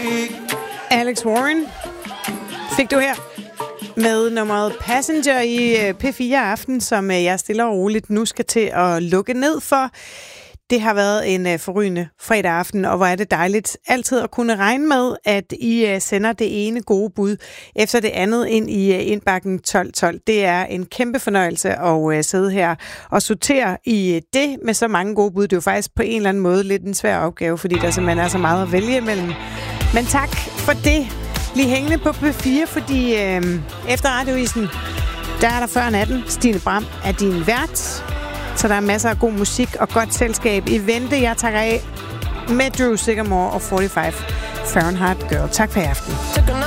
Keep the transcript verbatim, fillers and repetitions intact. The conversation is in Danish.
Alex Warren fik du her med nummeret Passenger i P fire Aften, som jeg stille og roligt nu skal til at lukke ned for. Det har været en forrygende fredag aften, og hvor er det dejligt altid at kunne regne med, at I sender det ene gode bud efter det andet ind i indbakken tolv tolv. Det er en kæmpe fornøjelse at sidde her og sortere i det med så mange gode bud. Det er jo faktisk på en eller anden måde lidt en svær opgave, fordi der simpelthen er så meget at vælge imellem. Men tak for det. Bliv hængende på P fire, fordi øh, efter Radioisen, der er der før natten. Stine Bram er din vært. Så der er masser af god musik og godt selskab i vente. Jeg takker af med Drew Sigamore og fireogfyrre Fahrenheit Girl. Tak for i aften.